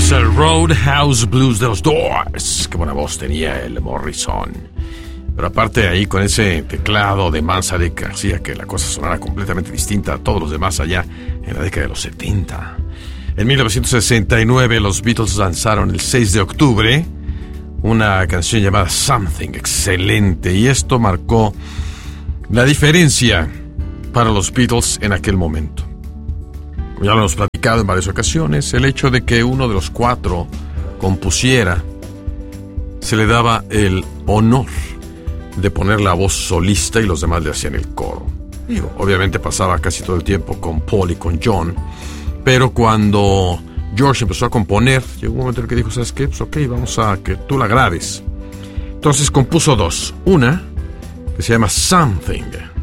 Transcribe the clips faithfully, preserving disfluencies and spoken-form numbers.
es el Roadhouse Blues de los Doors. Qué buena voz tenía el Morrison. Pero aparte ahí con ese teclado de Manzarek hacía que la cosa sonara completamente distinta a todos los demás allá en la década de los setenta. En mil novecientos sesenta y nueve los Beatles lanzaron el seis de octubre una canción llamada Something, excelente, y esto marcó la diferencia para los Beatles en aquel momento. Ya lo hemos platicado en varias ocasiones, el hecho de que uno de los cuatro compusiera, se le daba el honor de poner la voz solista y los demás le hacían el coro. Digo, obviamente pasaba casi todo el tiempo con Paul y con John, pero cuando George empezó a componer, llegó un momento en el que dijo, ¿sabes qué? Pues ok, vamos a que tú la grabes. Entonces compuso dos, una que se llama Something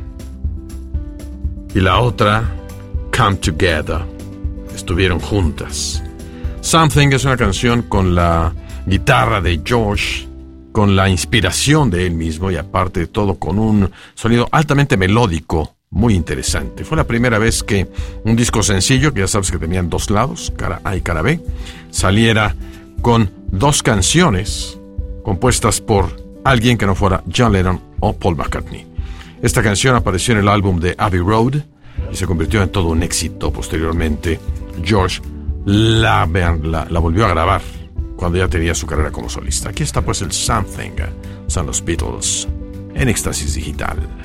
y la otra Come Together. Estuvieron juntas. Something es una canción con la guitarra de George, con la inspiración de él mismo y aparte de todo con un sonido altamente melódico, muy interesante. Fue la primera vez que un disco sencillo, que ya sabes que tenían dos lados, cara A y cara B, saliera con dos canciones compuestas por alguien que no fuera John Lennon o Paul McCartney. Esta canción apareció en el álbum de Abbey Road y se convirtió en todo un éxito. Posteriormente, George la, la, la volvió a grabar cuando ya tenía su carrera como solista. Aquí está pues el Something, son los Beatles en Éxtasis Digital.